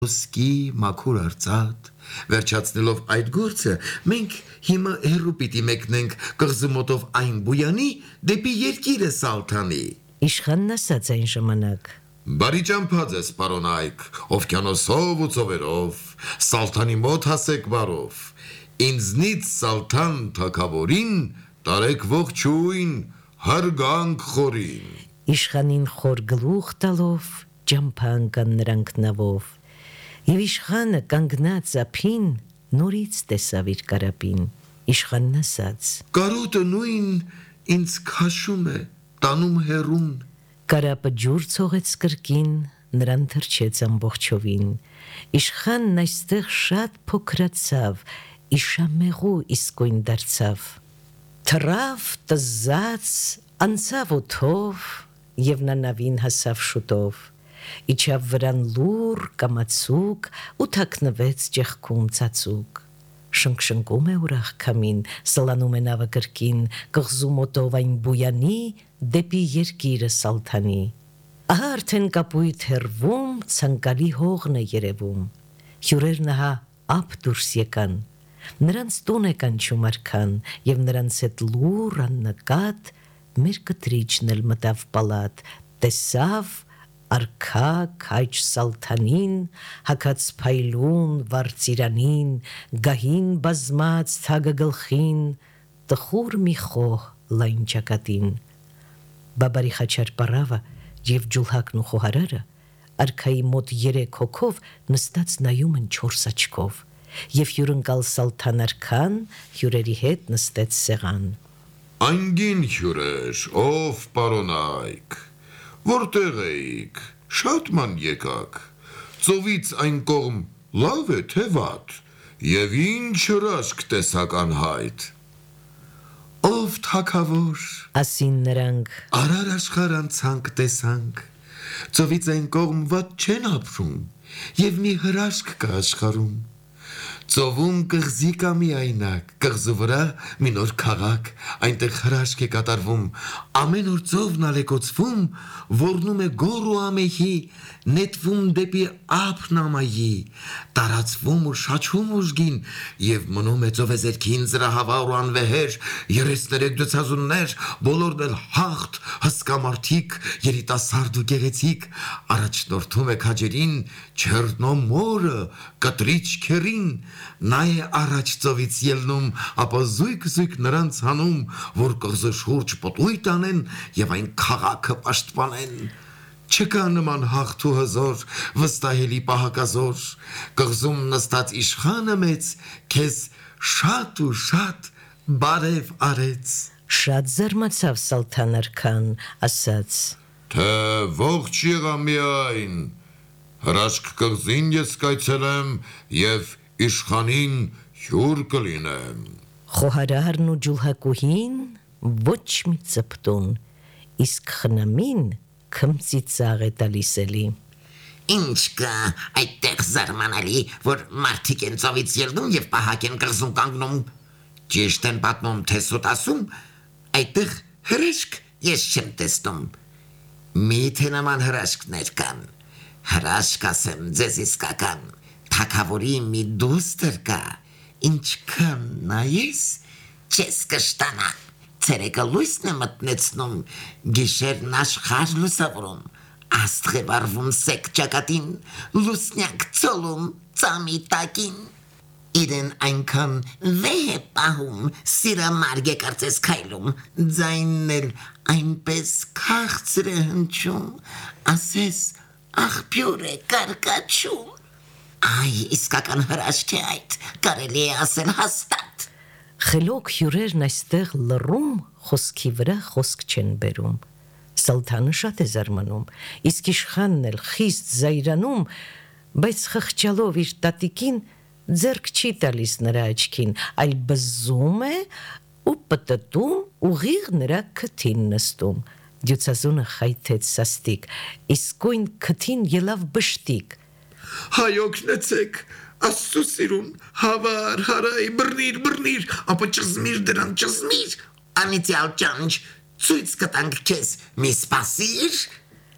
ոսկի մաքուր արծաթ, վերջացնելով այդ գործը, մենք հիմա հեռու պիտի մեկնենք կղզումոտով այն բույանի դեպի երկիրը Սալթանի։ Իշխանն ասաց այն ժամանակ. Բարի ճամփած ես, պարոն Այք, օվկիանոսով ու ծովերով, Սալթանի մոտ հասեք բարով, ինձնից Սալթան թագավորին տարեք ողջույն, հարգանք խորին։ Իշխանին խոր գլուխ տալով ճամփա ընկան նրանք նավով, եւ իշխանը կանգնած ափին նորից տեսավ իր կարապին։ Իշխանն ասաց. Կարոտը նույն ինձ քաշում է, տանում հեռուն։ Կարապը ջուր ցողեց կրկին, նրան թրջեց ամբողջովին։ Իշխանն այստեղ շատ փոքրացավ, իշամեղու իսկույն դարձավ։ Թռավ, տզած, անցավ օդով, եւ նա նավին հասավ շուտով։ Իջավ վրան լուր կամացուկ ու թաքնվեց ճեղքում ծածուկ։ Շնկշնկում է ուրախ քամին, սլանում է նավը կրկին, կղզում օտով այն բույանի դեպի երկիրը Սալթանի։ Ահա արդեն կապույտ հեռվում ցանկալի հողն է երևում։ Հյուրերն ահա ափ դուրս եկան։ Նրանց տուն է կանչում արքան, եւ նրանց հետ լուր աննկատ մեր կտրիչն էլ մտավ պալատ, տեսավ արքա քաջ Սալթանին, հագած փայլուն վարդիրանին, գահին բազմած թագը գլխին, տխուր մի խոհ լայն ճակատին։ Բաբարի խաչար պարավը եւ ջուլհակն ու խոհարարը արքայի մոտ 3 հոգով նստած նայում են 4 աչքով, եւ հյուրընկալ Սալթան արքան հյուրերի հետ նստեց սեղան։ Անգին հյուրեր, ով պարոն Այք, որտեղ էիք, շատ ման եկաք, ծովից այն կողմ լավ է թե վատ, եւ ինչ հրաշք տեսակ անհայտ։ Ով թագավոր, ասին նրանք, արար աշխարհ անցանք տեսանք, ծովից այն կողմ վատ չեն ապրում, եւ մի հրաշք կա աշխարհում։ Ծովում կղզի կա միայնակ, կղզու վրա մի նոր քաղաք, այնտեղ հրաշք է կատարվում, ամեն օր ծովն ալեկոծվում, ոռնում է գոր ու ամեհի, նետվում դեպի ափն ամայի, տարածվում ու շաչում ուժգին, եւ մնում է ծովեզերքին զրահավար ու անվեհեր, 33 դցազուններ, բոլորն էլ հաղթ, հսկա մարդիկ, երիտասարդ ու գեղեցիկ, առաջնորդում է քաջերին, Չեռնոմորը, կտրիչ քերին, նա է առաջ ծովից ելնում, ապա զույգ նրանց հանում, որ կղզու շուրջ պտույտ անեն եւ այն քաղաքը պաշտպանեն։ Չկա նման հաղթ ու հզոր, վստահելի պահակազոր, կղզում նստած իշխանը մեծ, քեզ շատ ու շատ բարև արեց։ Շատ զարմացավ Սալթան արքան, ասաց. Թե ողջ եղա միայն, հրաշք կղզին ես կայցելեմ եւ իշխանին հյուր կլինեմ։ Խոհարարն ու ջուլհակուհին ոչ մի ծպտուն, իսկ խնամին քմծիծաղ է տալիս էլի։ Ինչ կա այդտեղ զարմանալի, որ մարդիկ են ծովից ելնում եւ պահակ են կղզում կանգնում։ Ճիշտ են պատմում, թե սուտ ասում, այդտեղ հրաշք ես չեմ տեսնում։ Միթե նման հրաշքներ կան։ Հրաշք ասեմ ձեզ իսկական, թագավորի մի դուստր կա, ինչքան նայես, չես կշտանա, ցերեկը լույսն է մտնեցնում, գիշերն աշխարհ լուսավորում, աստղ է վառվում սեք ճակատին, լուսնյակ ցոլում ծամի տակին, իրեն այնքան վեհ է պահում, սիրամարգ է կարծես քայլում, ձայնն էլ այնպես քաղցր է հնչում, ասես աղբյուր է կարկաչում։ Այ իսկական հրաշք է այդ, կարելի է ասել հաստատ։ Խելոք հյուրերն այստեղ լռում, խոսքի վրա խոսք չեն բերում։ Սալթանը շատ է զարմանում, իսկ իշխանն էլ խիստ զայրանում, բայց խղճալով իր տատիկին ձեռք չի տալիս նրա աչքին, այլ բզում է ու պտտում ուղիղ նրա քթին նստում։ Դյուցազունը խայթեց սաստիկ, իսկույն քթին ելավ բշտիկ։ Հայ օգնեցեք, Աստծո սիրուն, հավար, հարայ, բռնիր, ապա ճզմիր դրան, ճզմիր։ Անիծյալ ճանճ, ցույց կտանք քեզ, մի սպասիր։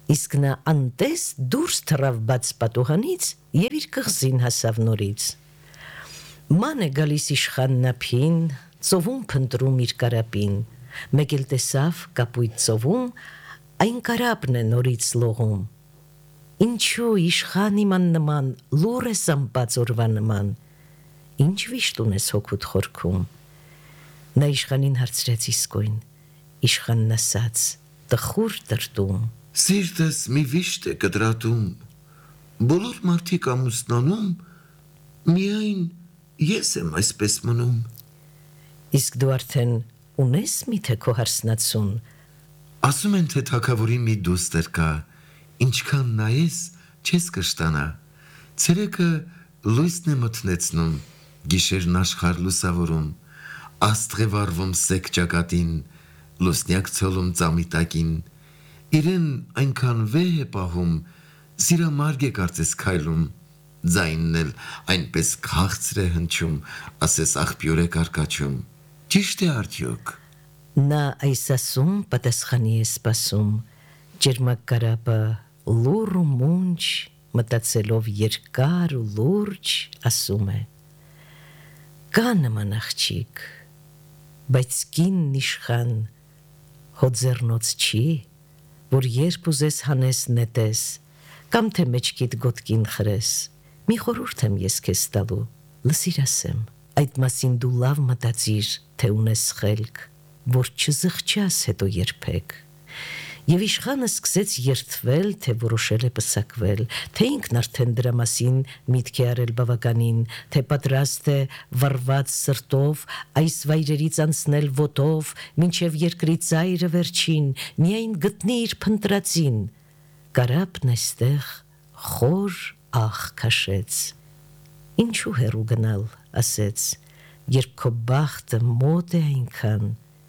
Իսկ նա անտես դուրս թռավ բաց պատուհանից եւ իր կղզին հասավ նորից։ Ման է գալիս իշխանն ափին, ծովում փնտրում իր կարապին, մեկ էլ տեսավ կապույտ ծովում, այն կարապն է նորից լողում։ Ինչու իշխան իման նման, լուր ես ամպած օրվա նման, ինչ վիշտ ունես հոգուտ խորքում։ Նա իշխանին հարցրեց իսկույն, իշխանն ասաց, տխուր տրտում։ Սիրտս մի վիշտ է կտրատում, բոլոր մարդիկ ամուսնանում, միայն ես եմ այսպես մնում։ Իսկ դու արդեն ունես միթե քո հարսնացուն։ Ասում են, թե թագավորի մի դուստր կա, ինչքան նայես, չես կշտանա, ցերեկը լույսն է մթնեցնում, գիշերն աշխարհ լուսավորում, աստղ է վառվում սեկ ճակատին, լուսնյակ ցոլում ծամի տակին, իրեն այնքան վեհ է պահում, սիրամարգ է կարծես քայլում, ձայնն էլ այնպես քաղցր է հնչում, ասես աղբյուր է կարկաչում, ճիշտ է արդյոք։ Նա այս ասում պատասխանի է սպասում, ջերմակ կարապը լուռ ու մունջ, մտածելով երկար ու լուրջ, ասում է. Կա նման աղջիկ, բայց կինն իշխան, հո ձեռնոց չի, որ երբ ուզես հանես նետես, կամ թե մեջքիդ գոտկին խրես, մի խորհուրդ եմ ես քեզ տալու, լսիր ասեմ, այդ մասին դու լավ մտածիր, թե ունես խելք, որ չզղջաս հետո երբեք։ Եվ իշխանը սկսեց երդվել, թե որոշել է պսակվել, թե ինքն արդեն դրա մասին միտք է արել բավականին, թե պատրաստ է վառված սրտով այս վայրերից անցնել ոտով, մինչև երկրի ծայրը վերջին, միայն գտնի իր փնտրածին։ Կարապն այստեղ խոր աղ քաշեց։ Ինչու հեռու գնալ, ասեց, երբ քո բախտը մոտ է այնքան,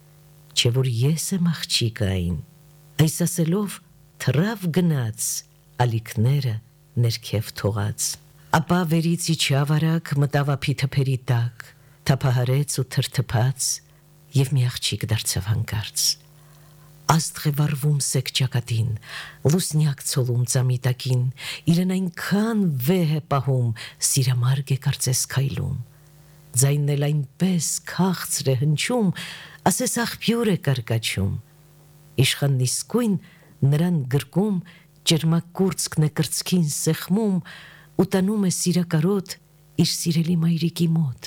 չէ որ ես եմ աղջիկը այն։ Այս ասելով թռավ գնաց, ալիքները ներքև թողած։ Ապա վերից իջավ արագ, մտավ ափի թփերի տակ, թափահարեց ու թրթփաց, եւ մի աղջիկ դարձավ հանկարծ։ Աստղ է վառվում սեկ ճակատին, լուսնյակ ցոլում ծամի տակին, իրեն այնքան վեհ է պահում, սիրամարգ է կարծես քայլում։ Ձայնն էլ այնպես քաղցր է հնչում, ասես աղբյուր է կարկաչում։ Իշխանն իսկույն նրան գրկում, ջերմակուրծքն է կրծքին սեղմում ու տանում է սիրակարոտ իր սիրելի մայրիկի մոտ։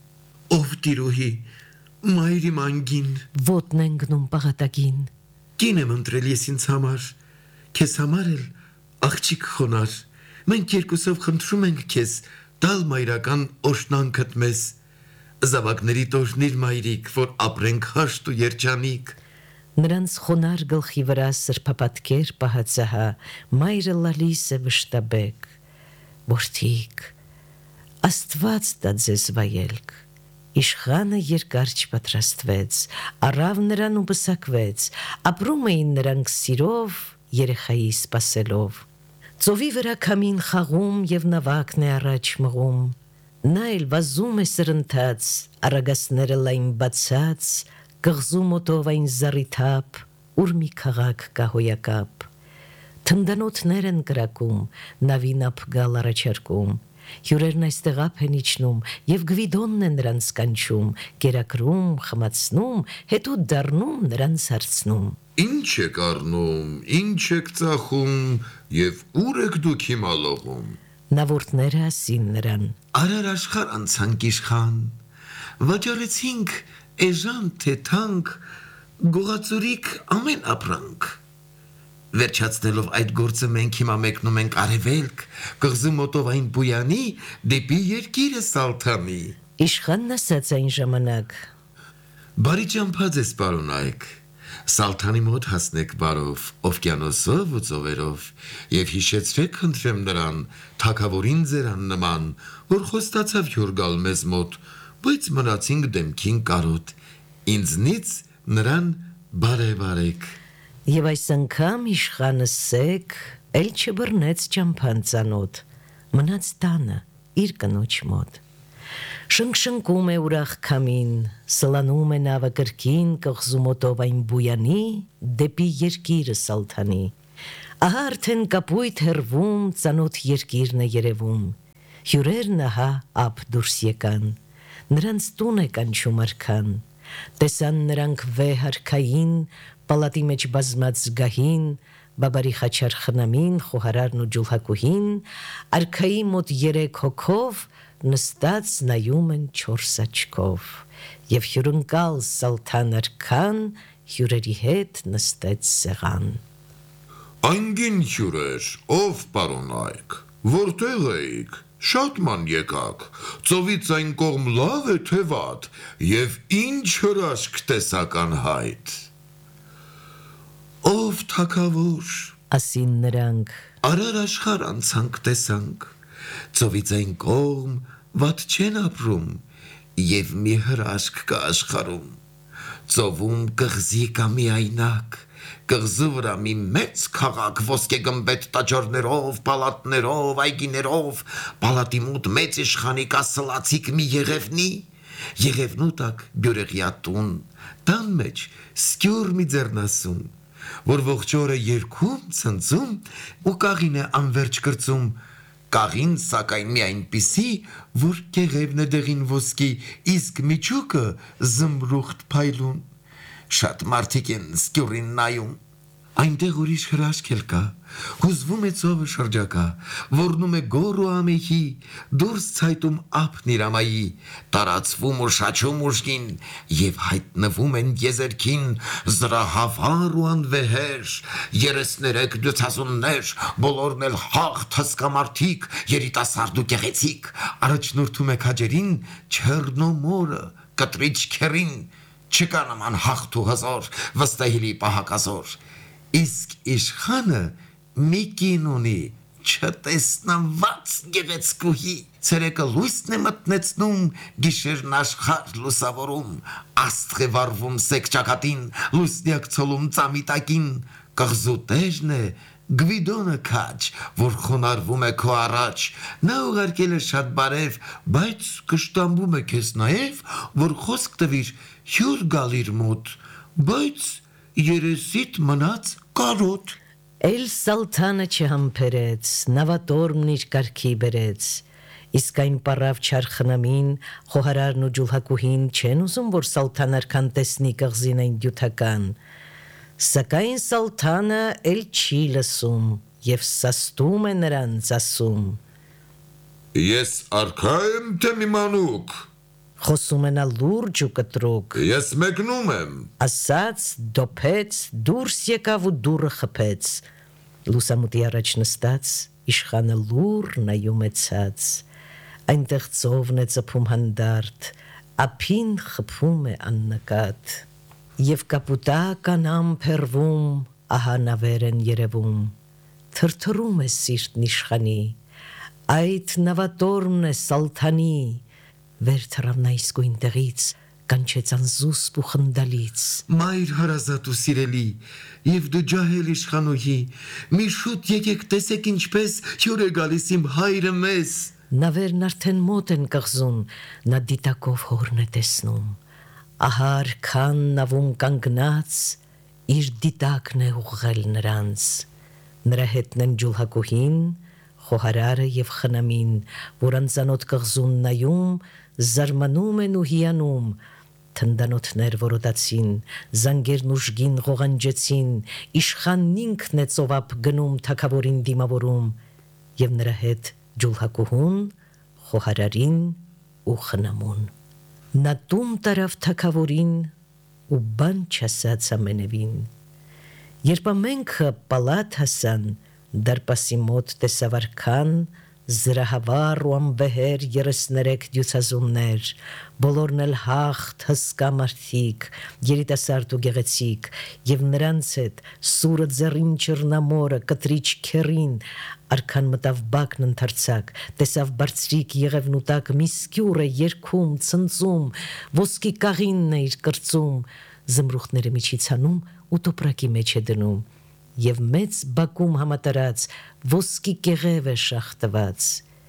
Ով տիրոհի, մայրի մանգին, Ոտն են գնում պաղատագին։ կին եմ ընտրել ես ինձ համար, քեզ համար էլ աղջիկ խոնար, մենք երկուսով խնդրում ենք քեզ, տալ մայրական օշնանքդ մեզ, զավակների տոժնիր մայրիկ, որ ապրենք հաշտ ու երջանիկ։ Նրանց խոնար գլխի վրա սրբապատկեր պահածահա, մայրը լալիս է վշտաբեկ։ Որդիկ, Աստված տա ձեզ վայելք։ Իշխանը երկար չպատրաստվեց, առավ նրան ու պսակվեց, ապրում էին նրանք սիրով, երեխայի սպասելով։ Ծովի վրա քամին խաղում եւ նավակն է առաջ մղում։ Նա էլ վազում է սրընթաց, առագասները լայն բացած, կղզու մոտով այն զառիթափ, ուր մի քաղաք կա հոյակապ։ Թնդանոթներ են կրակում, նավին ափ գալ առաջարկում, հյուրերն այստեղ ափ են իջնում, եւ գվիդոնն է նրանց կանչում, կերակրում, խմացնում, հետո դառնում նրանց հարցնում։ Ինչ եք առնում, ինչ եք ծախում եւ ուր եք դուք հիմա լողում։ Նավորդները ասին նրան. Արար աշխար անցանք իշխան, վաճառեցինք էժան թե թանկ, գողացուրիկ ամեն ապրանք։ Վերջացնելով այդ գործը մենք հիմա մեկնում ենք արևելք, կղզու մոտով այն բույանի, դեպի երկիրը Սալթանի։ Իշխանն ասաց այն ժամանակ. Բարի ճամփա ձեզ պարոնայք, Սալթանի մոտ հասնեք բարով, օվկիանոսով ու ծովերով, եւ հիշեցրեք խնդրեմ նրան, թագավորին ձերան նման, որ խոստացավ հյուր գալ մեզ մոտ, բայց մնացինք դեմքին կարոտ, ինձնից նրան բարեվարեք։ Եվ այս անգամ իշխանը սեք, էլ չբռնեց ճամփան ծանոթ, մնաց տանը, իր կնոջ մոտ։ Շնկշնկում է ուրախ քամին, սլանում է նավը կրկին, կղզու մոտով այն բույանի, դեպի երկիրը Սալթանի։ Ահա արդեն կապույտ հեռվում ծանոթ երկիրն է երևում, հյուրերն ահա ափ դուրս եկան, նրանց տուն է կանչում արքան, տեսան նրանք վեհ արքային, պալատի մեջ բազմած զգահին, Բաբարի խաչար խնամին, խոհարարն ու ջուլհակուհին, արքայի մոտ 3 հոգով նստած նայում են 4 աչքով, և հյուրընկալ Սալթան արքան հյուրերի հետ նստեց սեղան։ Անգին հյուրեր, ով պարոնայք, որտեղ էիք, շատ ման եկաք, ծովից այն կողմ լավ է թե վատ, և ինչ հրաշք տեսական հայտ։ Ով թագավոր, ասին նրանք, արար աշխար անցանք տեսանք, ծովից այն կողմ վատ չեն ապրում, և մի հրաշք կա աշխարում, ծովում կղզի կա միայնակ, կղզու վրա մի մեծ քաղաք ոսկե գմբեթ տաճարներով, պալատներով, այգիներով, պալատի մոտ մեծ իշխանի կա սլացիկ մի եղևնի, եղևնու տակ բյուրեղյա տուն, տան մեջ սկյուր մի ձեռնասուն, որ ողջ օրը երգում, ցնծում ու կաղին է անվերջ կրծում, կաղին սակայն մի այնպիսի, որ կեղևն է դեղին ոսկի, իսկ միջուկը զմրուխտ փայլուն, շատ մարդիկ են սկյուրին նայում, այնտեղ ուրիշ հրաշք էլ կա, հուզվում է ծովը շրջակա, ոռնում է գոր ու ամեհի, դուրս ցայտում ափն իր ամայի, տարածվում ու շաչում ուժգին, և հայտնվում են եզերքին զրահավար ու անվեհեր, 33 դյուցազուններ, բոլորն էլ հաղթ հսկամարդիկ, երիտասարդ ու գեղեցիկ, առաջնորդում է քաջերին Չեռնոմորը, կտրիչ քերին, չկա նման հաղթ ու հզոր, վստահելի պահակազոր, իսկ իշխանը մի կին ունի, չտեսնված գեղեցկուհի, ցերեկը լույսն է մտնեցնում, գիշերն աշխարհ լուսավորում, աստղ է վառվում սեկ ճակատին, լուսնյակ ցոլում ծամի տակին, կղզու տերն է Գվիդոնը քաչ, որ խոնարհվում է քո առաջ, նա ուղարկել է շատ բարև, բայց կշտամբում է քեզ նաև, որ խոսք տվիր հյուր գալ իր մոտ, բայց երեսիդ մնաց կարոտ։ Էլ Սալթանը չհամբերեց, նավատորմն իր կարգի բերեց, իսկ այն պառավ չար խնամին, խոհարարն ու ջուլհակուհին չեն ուզում, որ Սալթան արքան տեսնի կղզին այն դյութական, սակայն Սալթանը էլ չի լսում, և սաստում է նրանց ասում. Ես արքա եմ թե մի մանուկ, խոսում է նա լուրջ ու կտրուկ, ես մեկնում եմ, ասաց, դոփեց, դուրս եկավ ու դուռը խփեց, լուսամուտի առաջ նստած, իշխանը լուռ նայում է ցած, այնտեղ ծովն է ծփում հանդարտ, ափին խփում է աննկատ, և կապուտական ամփերվում, ահա նավեր են երևում, թրթռում է սիրտն իշխանի, այդ նավատորմն է Սալթանի, վեր թռավ նա իսկույն տեղից, կանչեց անզուսպ ու խնդալից. մայր հարազատ ու սիրելի, և դու ջահել իշխանուհի, մի շուտ եկեք տեսեք ինչպես հյուր է գալիս իմ հայրը մեզ։ Նավերն արդեն մոտ են կղզում, նա դիտակով հորն է տեսնում, ահա արքան նավում կանգնած, իր դիտակն է ուղղել նրանց, նրա հետն են ջուլհակուհին, խոհարարը և խնամին, որ անծանոթ կղզուն նայում, զարմանում են ու հիանում, թնդանոթներ որոտացին, զանգերն ուժգին ղողանջեցին, իշխանն ինքն է ծովափ գնում թագավորին դիմավորում, և նրա հետ ջուլհակուհուն, խոհարարին ու խնամուն։ Նա տուն տարավ թագավորին ու բան չասաց ամենևին։ Երբ ամենքը պալատ հասան, դարպասի մոտ տեսավ արքան, զրահավար ու անվեհեր 33 դյուցազուններ, բոլորն էլ հաղթ հսկա մարդիկ, երիտասարդ ու գեղեցիկ, և նրանց հետ սուրը ձեռին Չեռնամորը, կտրիչ քերին, արքան մտավ բակն ընդարձակ, տեսավ բարձրիկ եղևնու տակ մի սկյուր է երգում, ցնծում, ոսկի կաղինն է իր կրծում, զմրուխտները միջից հանում ու տոպրակի մեջ է դնում, և մեծ բակում համատարած ոսկի կեղև է շաղտված։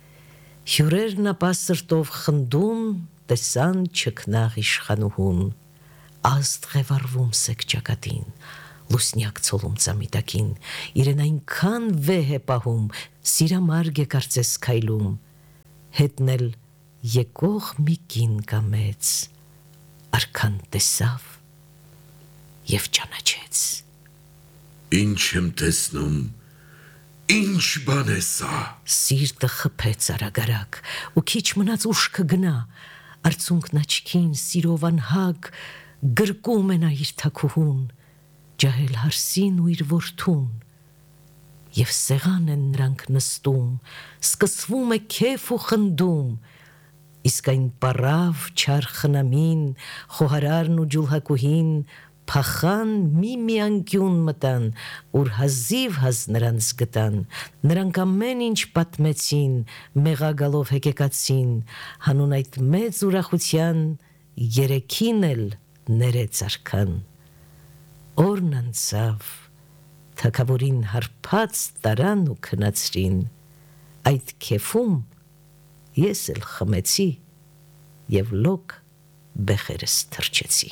Հյուրերն ապա սրտով խնդում, տեսան չքնաղ իշխանուհուն, աստղ է վառվում սեկ ճակատին, լուսնյակ ցոլում ծամիտակին, իրեն այնքան վեհ է պահում, սիրամարգ է կարծես քայլում, հետնել եկող մի կին կամեց, արքան տեսավ և ճանաչեց։ Ինչ եմ տեսնում, ինչ բան է սա։ Սիրտը խփեց արագ-արագ, ու քիչ մնաց ուշ կգնա, արցունքն աչքին սիրով անհագ գրկում է նա իր թաքուհուն, ջահել հարսին ու իր որդուն, և սեղան են նրանք նստում, սկսվում է քեֆ ու խնդում, իսկ այն պառավ չար խնամին, խոհարարն ու ջուլհակուհին փախան մի անկյուն մտան, ուր հազիվ նրանց գտան, նրանք ամեն ինչ պատմեցին, մեղագալով հեկեկացին, հանուն այդ մեծ ուրախության երեքին էլ ներեց արքան։ Օրն անցավ, թագավորին հարբած տարան ու քնացրին, այդ քեֆում ես էլ խմեցի և լոկ բեխերս թռչեցի։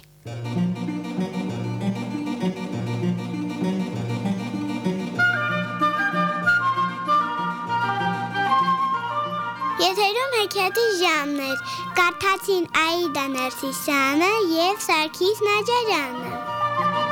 Եթերում հեքիաթի ժամն էր, կարդացին Աիդա Ներսիսյանը և Սարգիս Նաջարյանը։